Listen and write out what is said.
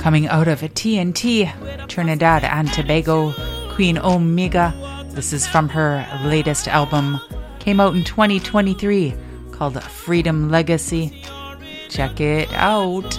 Coming out of TNT, Trinidad and Tobago, Queen Omega. This is from her latest album. Came out in 2023, called Freedom Legacy. Check it out.